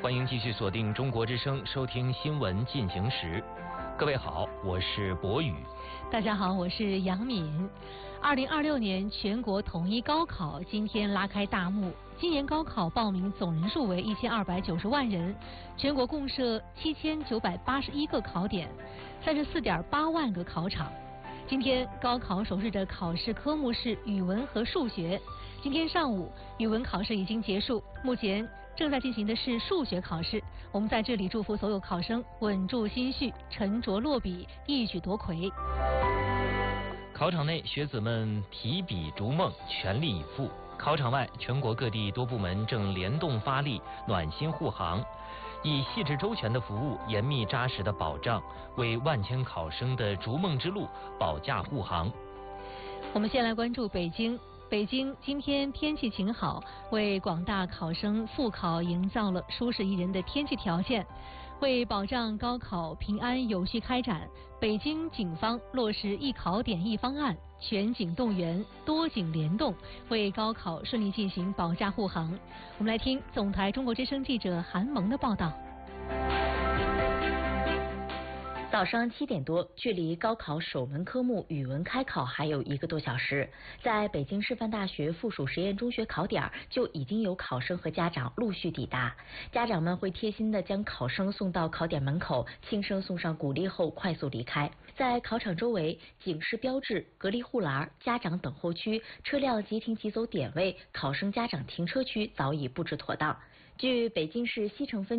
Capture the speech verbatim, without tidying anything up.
欢迎继续锁定中国之声，收听新闻进行时。各位好，我是博宇。 大家好，我是杨敏。二零二六年全国统一高考今天拉开大幕。今年高考报名总人数为一千二百九十万人，全国共设七千九百八十一个考点，三十四点八万个考场。今天高考首日的考试科目是语文和数学。今天上午语文考试已经结束，目前正在进行的是数学考试。我们在这里祝福所有考生稳住心绪，沉着落笔，一举夺魁。 考场内，学子们提笔逐梦，全力以赴。考场外，全国各地多部门正联动发力，暖心护航，以细致周全的服务、严密扎实的保障，为万千考生的逐梦之路保驾护航。 我们先来关注北京。北京今天天气晴好，为广大考生复考营造了舒适宜人的天气条件。为保障高考平安有序开展，北京警方落实一考点一方案，全警动员，多警联动，为高考顺利进行保驾护航。我们来听总台中国之声记者韩萌的报道。 早上七点多，距离高考首门科目语文开考还有一个多小时，在北京师范大学附属实验中学考点就已经有考生和家长陆续抵达。家长们会贴心地将考生送到考点门口，轻声送上鼓励后快速离开。在考场周围，警示标志、隔离护栏、家长等候区、车辆即停即走点位、考生家长停车区早已布置妥当。据北京市西城分